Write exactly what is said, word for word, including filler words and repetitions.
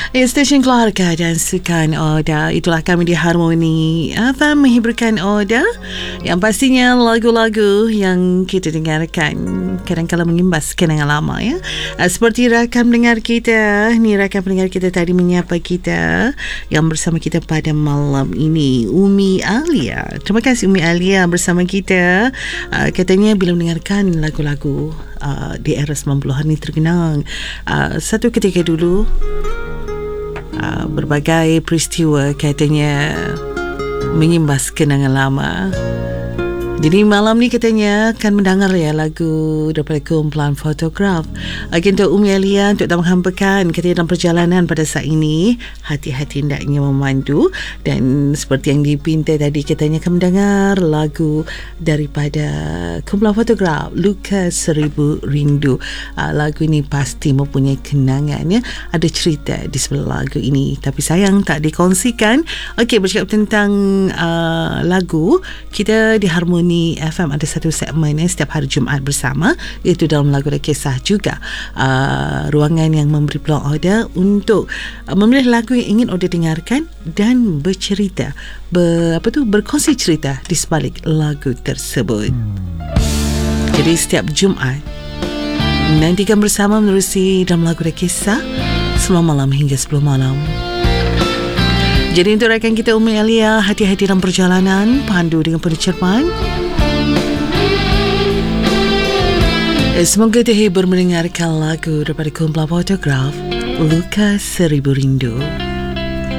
Ya, stesen keluarga dan sukan Oda. Itulah kami di Harmoni F M menghiburkan Oda. Yang pastinya lagu-lagu yang kita dengarkan kadang-kadang mengimbas kenangan lama ya. Seperti rakam pendengar kita, ni rakam pendengar kita tadi menyapa kita yang bersama kita pada malam ini, Umi Alia. Terima kasih Umi Alia bersama kita. Uh, katanya bila mendengarkan lagu-lagu uh, di era sembilan puluhan ni terkenang. Uh, satu ketika dulu Uh, berbagai peristiwa katanya mengimbas kenangan lama. Jadi malam ni katanya akan mendengar ya lagu daripada kumpulan Photograph. Lagi untuk Umi Alia untuk tak menghampakan katanya dalam perjalanan pada saat ini, hati-hati hendaknya memandu. Dan seperti yang dipinta tadi, katanya akan mendengar lagu daripada kumpulan Photograph, Luka Seribu Rindu. uh, Lagu ini pasti mempunyai kenangan ya. Ada cerita di sebelah lagu ini, tapi sayang tak dikongsikan. Okey, bercakap tentang uh, lagu, kita di Harmoni F M ada satu segmen eh, setiap hari Jumaat bersama, iaitu dalam lagu dan kisah juga. Uh, ruangan yang memberi peluang Oda untuk uh, memilih lagu yang ingin Oda dengarkan dan bercerita, ber, apa tu, berkongsi cerita di sebalik lagu tersebut. Jadi setiap Jumaat nantikan bersama menerusi dalam lagu dan kisah sembilan malam hingga sepuluh malam. Jadi untuk rakan kita Umi Alia, hati-hati dalam perjalanan, pandu dengan penuh cermat. Semoga terhibur mendengarkan lagu daripada kumpulan Photograph, Luka Seribu Rindu.